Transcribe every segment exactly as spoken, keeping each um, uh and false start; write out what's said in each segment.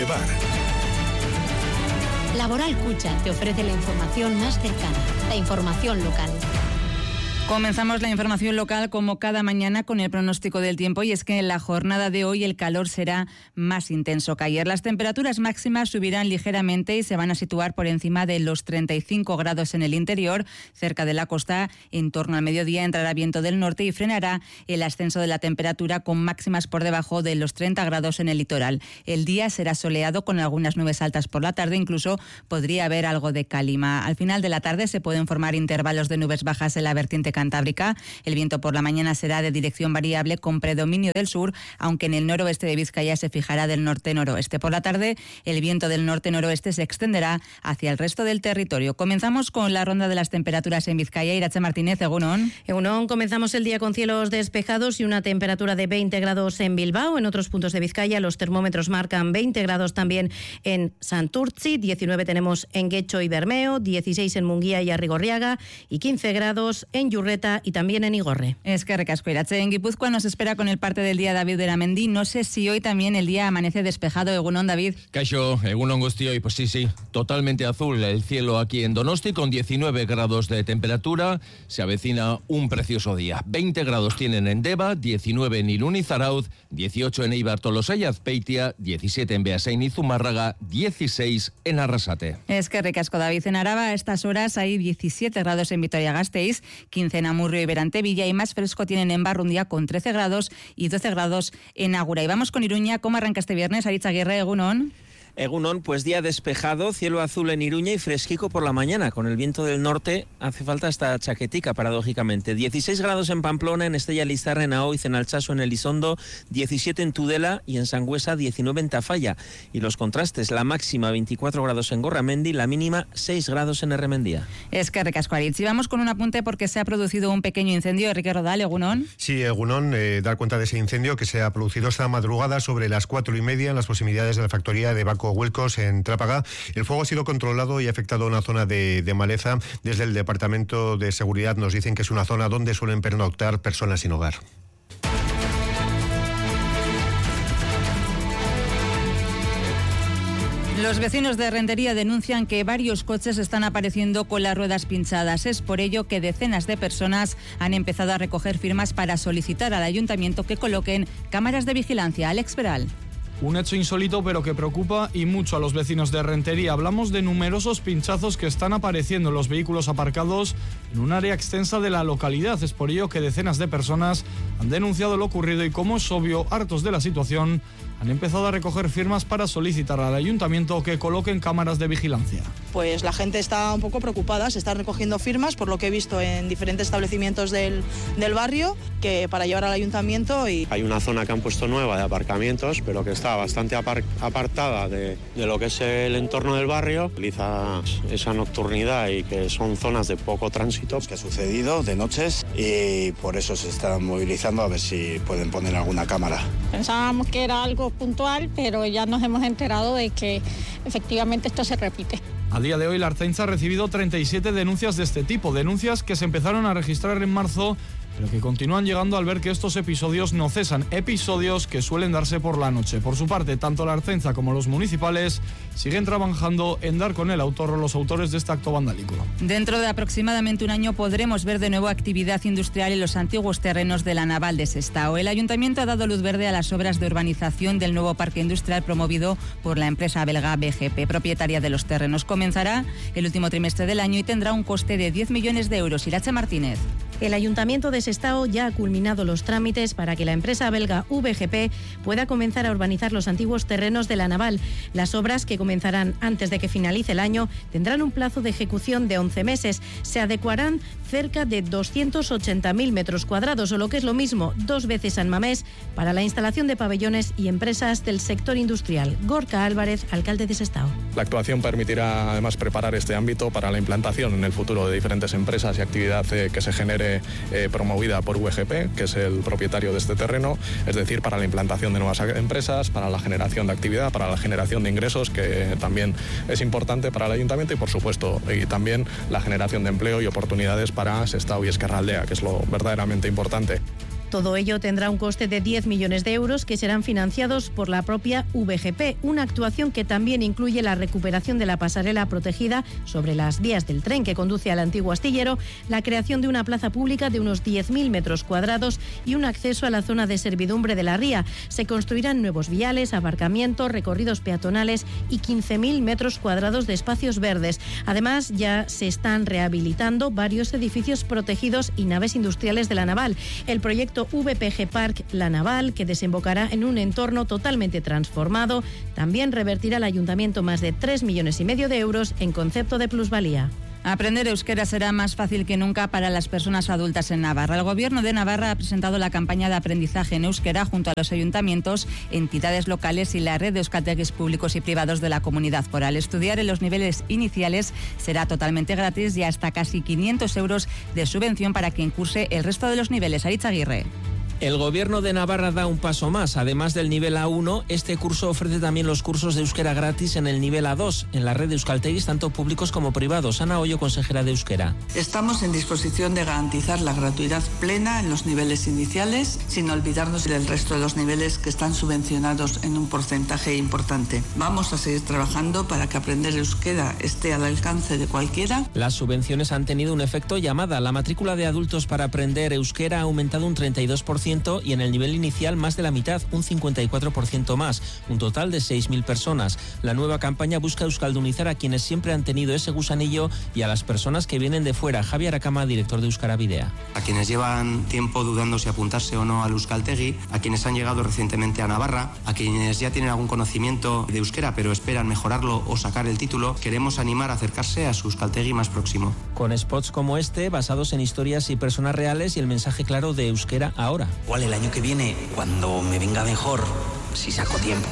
Boulevard. Laboral Cucha te ofrece la información más cercana, la información local. Comenzamos la información local como cada mañana con el pronóstico del tiempo, y es que en la jornada de hoy el calor será más intenso que ayer. Las temperaturas máximas subirán ligeramente y se van a situar por encima de los treinta y cinco grados en el interior. Cerca de la costa, en torno al mediodía, entrará viento del norte y frenará el ascenso de la temperatura con máximas por debajo de los treinta grados en el litoral. El día será soleado con algunas nubes altas por la tarde, incluso podría haber algo de calima. Al final de la tarde se pueden formar intervalos de nubes bajas en la vertiente cantábrica. El viento por la mañana será de dirección variable con predominio del sur, aunque en el noroeste de Vizcaya se fijará del norte-noroeste. Por la tarde, el viento del norte-noroeste se extenderá hacia el resto del territorio. Comenzamos con la ronda de las temperaturas en Vizcaya. Iratxe Martínez, Egunon. Egunon, comenzamos el día con cielos despejados y una temperatura de veinte grados en Bilbao. En otros puntos de Vizcaya los termómetros marcan veinte grados también en Santurtzi, diecinueve tenemos en Guecho y Bermeo, dieciséis en Munguía y Arrigorriaga y quince grados en Yurreta y también en Igorre. Es que recasco, Iratxe. En Guipúzcoa nos espera con el parte del día David de la Mendí. No sé si hoy también el día amanece despejado. Egunon, David. Kaixo, Egunon Guztioi, pues sí, sí, totalmente azul el cielo aquí en Donosti con diecinueve grados de temperatura. Se avecina un precioso día. veinte grados tienen en Deva, diecinueve en Irún y Zarauz, dieciocho en Eibar, Tolosa y Azpeitia, diecisiete en Beasain y Zumárraga, dieciséis en Arrasate. Es que recasco, David. En Araba a estas horas hay diecisiete grados en Vitoria-Gasteiz, quince en Amurrio y Berantevilla, y más fresco tienen en Barrundia con trece grados y doce grados en Agura. Y vamos con Iruña. ¿Cómo arranca este viernes? Aritz Aguirre, Egunon. Egunon, pues día despejado, cielo azul en Iruña y fresquico por la mañana. Con el viento del norte hace falta esta chaquetica, paradójicamente. dieciséis grados en Pamplona, en Estella Lizarra, en Aoiz, en Alchazo, en Elizondo, diecisiete en Tudela y en Sangüesa, diecinueve en Tafalla. Y los contrastes, la máxima veinticuatro grados en Gorramendi, la mínima seis grados en Erremendía. Es que recasco, Aritz. Y vamos con un apunte porque se ha producido un pequeño incendio. Enrique Rodal, Egunon. Sí, Egunon, eh, dar cuenta de ese incendio que se ha producido esta madrugada sobre las cuatro y media en las proximidades de la factoría de Baco Huelcos en Trápaga. El fuego ha sido controlado y ha afectado a una zona de, de maleza. Desde el Departamento de Seguridad nos dicen que es una zona donde suelen pernoctar personas sin hogar. Los vecinos de Rentería denuncian que varios coches están apareciendo con las ruedas pinchadas. Es por ello que decenas de personas han empezado a recoger firmas para solicitar al ayuntamiento que coloquen cámaras de vigilancia. Alex Peral. Un hecho insólito pero que preocupa y mucho a los vecinos de Rentería. Hablamos de numerosos pinchazos que están apareciendo en los vehículos aparcados en un área extensa de la localidad. Es por ello que decenas de personas han denunciado lo ocurrido y, como es obvio, hartos de la situación, han empezado a recoger firmas para solicitar al ayuntamiento que coloquen cámaras de vigilancia. Pues la gente está un poco preocupada, se están recogiendo firmas, por lo que he visto en diferentes establecimientos del, del barrio, que para llevar al ayuntamiento. Y hay una zona que han puesto nueva de aparcamientos, pero que está bastante apar- apartada de, de lo que es el entorno del barrio. Utiliza esa nocturnidad y que son zonas de poco tránsito. Que ha sucedido de noches y por eso se están movilizando a ver si pueden poner alguna cámara. Pensábamos que era algo puntual, pero ya nos hemos enterado de que efectivamente esto se repite. A día de hoy la Ertzaintza ha recibido treinta y siete denuncias de este tipo, denuncias que se empezaron a registrar en marzo, pero que continúan llegando al ver que estos episodios no cesan, episodios que suelen darse por la noche. Por su parte, tanto la Ertzaintza como los municipales siguen trabajando en dar con el autor o los autores de este acto vandálico. Dentro de aproximadamente un año podremos ver de nuevo actividad industrial en los antiguos terrenos de la Naval de Sestao. El ayuntamiento ha dado luz verde a las obras de urbanización del nuevo parque industrial promovido por la empresa belga B G P, propietaria de los terrenos. Comenzará el último trimestre del año y tendrá un coste de diez millones de euros. Iratxe Martínez. El Ayuntamiento de Sestao ya ha culminado los trámites para que la empresa belga V G P pueda comenzar a urbanizar los antiguos terrenos de la Naval. Las obras, que comenzarán antes de que finalice el año, tendrán un plazo de ejecución de once meses. Se adecuarán cerca de doscientos ochenta mil metros cuadrados, o lo que es lo mismo, dos veces San Mamés, para la instalación de pabellones y empresas del sector industrial. Gorka Álvarez, alcalde de Sestao. La actuación permitirá además preparar este ámbito para la implantación en el futuro de diferentes empresas y actividad eh, que se genere Eh, promovida por V G P, que es el propietario de este terreno, es decir, para la implantación de nuevas empresas, para la generación de actividad, para la generación de ingresos, que también es importante para el ayuntamiento, y por supuesto y también la generación de empleo y oportunidades para Sestao y Ezkerraldea, que es lo verdaderamente importante. Todo ello tendrá un coste de diez millones de euros que serán financiados por la propia V G P, una actuación que también incluye la recuperación de la pasarela protegida sobre las vías del tren que conduce al antiguo astillero, la creación de una plaza pública de unos diez mil metros cuadrados y un acceso a la zona de servidumbre de la ría. Se construirán nuevos viales, aparcamientos, recorridos peatonales y quince mil metros cuadrados de espacios verdes. Además, ya se están rehabilitando varios edificios protegidos y naves industriales de la naval. El proyecto V P G Park La Naval, que desembocará en un entorno totalmente transformado, también revertirá al ayuntamiento más de tres millones y medio de euros en concepto de plusvalía. Aprender euskera será más fácil que nunca para las personas adultas en Navarra. El Gobierno de Navarra ha presentado la campaña de aprendizaje en euskera junto a los ayuntamientos, entidades locales y la red de euskaltegis públicos y privados de la comunidad foral. Estudiar en los niveles iniciales será totalmente gratis y hasta casi quinientos euros de subvención para quien curse el resto de los niveles. Aritz Aguirre. El Gobierno de Navarra da un paso más. Además del nivel A uno, este curso ofrece también los cursos de euskera gratis en el nivel A dos, en la red de euskaltegis, tanto públicos como privados. Ana Hoyo, consejera de euskera. Estamos en disposición de garantizar la gratuidad plena en los niveles iniciales, sin olvidarnos del resto de los niveles que están subvencionados en un porcentaje importante. Vamos a seguir trabajando para que aprender euskera esté al alcance de cualquiera. Las subvenciones han tenido un efecto llamada. La matrícula de adultos para aprender euskera ha aumentado un treinta y dos por ciento y en el nivel inicial más de la mitad, un cincuenta y cuatro por ciento más, un total de seis mil personas. La nueva campaña busca euskaldunizar a quienes siempre han tenido ese gusanillo y a las personas que vienen de fuera. Javier Aracama, director de Euskara Bidea. A quienes llevan tiempo dudando si apuntarse o no al euskaltegi, a quienes han llegado recientemente a Navarra, a quienes ya tienen algún conocimiento de euskera pero esperan mejorarlo o sacar el título, queremos animar a acercarse a su euskaltegi más próximo. Con spots como este, basados en historias y personas reales y el mensaje claro de euskera ahora. Igual el año que viene, cuando me venga mejor, si saco tiempo.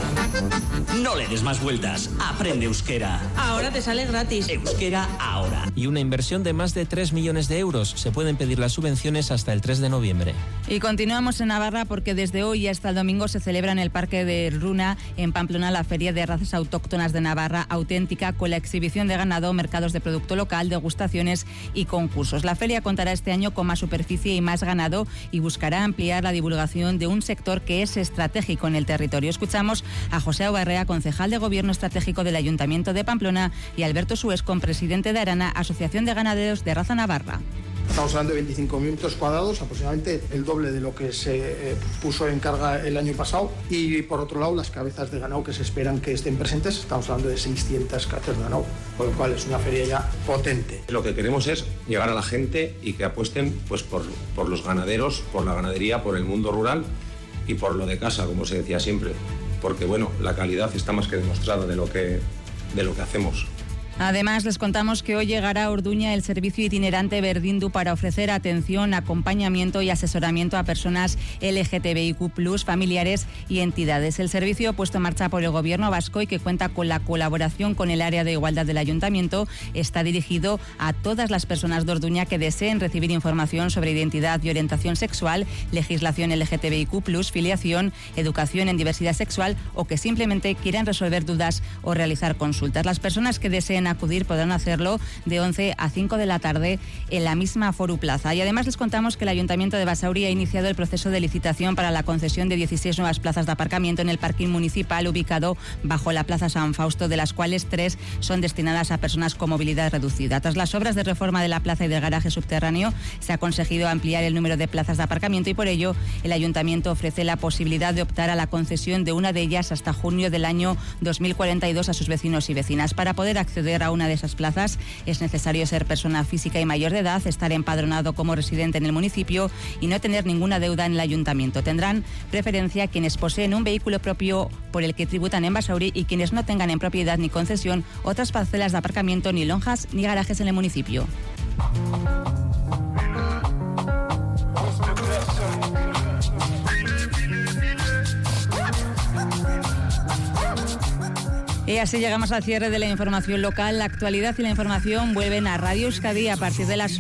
No le des más vueltas, aprende euskera. Ahora te sale gratis. Euskera ahora. Y una inversión de más de tres millones de euros. Se pueden pedir las subvenciones hasta el tres de noviembre. Y continuamos en Navarra porque desde hoy hasta el domingo se celebra en el Parque de Runa, en Pamplona, la Feria de Razas Autóctonas de Navarra auténtica, con la exhibición de ganado, mercados de producto local, degustaciones y concursos. La feria contará este año con más superficie y más ganado y buscará ampliar la divulgación de un sector que es estratégico en el territorio. Escuchamos a José Aubarrea, concejal de Gobierno Estratégico del Ayuntamiento de Pamplona, y Alberto Suescon, presidente de Arana, Asociación de Ganaderos de Raza Navarra. Estamos hablando de veinticinco mil metros cuadrados, aproximadamente el doble de lo que se eh, puso en carga el año pasado. Y por otro lado, las cabezas de ganado que se esperan que estén presentes, estamos hablando de seiscientas cabezas de ganado, con lo cual es una feria ya potente. Lo que queremos es llegar a la gente y que apuesten pues, por, por los ganaderos, por la ganadería, por el mundo rural y por lo de casa, como se decía siempre. Porque bueno, la calidad está más que demostrada de lo que, de lo que hacemos. Además, les contamos que hoy llegará a Orduña el servicio itinerante Berdindu para ofrecer atención, acompañamiento y asesoramiento a personas L G T B I Q plus, familiares y entidades. El servicio puesto en marcha por el Gobierno vasco y que cuenta con la colaboración con el área de igualdad del Ayuntamiento está dirigido a todas las personas de Orduña que deseen recibir información sobre identidad y orientación sexual, legislación L G T B I Q plus, filiación, educación en diversidad sexual o que simplemente quieran resolver dudas o realizar consultas. Las personas que deseen acudir podrán hacerlo de once a cinco de la tarde en la misma Foru Plaza. Y además les contamos que el Ayuntamiento de Basauri ha iniciado el proceso de licitación para la concesión de dieciséis nuevas plazas de aparcamiento en el parking municipal ubicado bajo la Plaza San Fausto, de las cuales tres son destinadas a personas con movilidad reducida. Tras las obras de reforma de la plaza y del garaje subterráneo, se ha conseguido ampliar el número de plazas de aparcamiento y por ello el Ayuntamiento ofrece la posibilidad de optar a la concesión de una de ellas hasta junio del año dos mil cuarenta y dos a sus vecinos y vecinas. Para poder acceder a una de esas plazas es necesario ser persona física y mayor de edad, estar empadronado como residente en el municipio y no tener ninguna deuda en el ayuntamiento. Tendrán preferencia quienes poseen un vehículo propio por el que tributan en Basauri y quienes no tengan en propiedad ni concesión otras parcelas de aparcamiento, ni lonjas ni garajes en el municipio. Y así llegamos al cierre de la información local. La actualidad y la información vuelven a Radio Euskadi a partir de las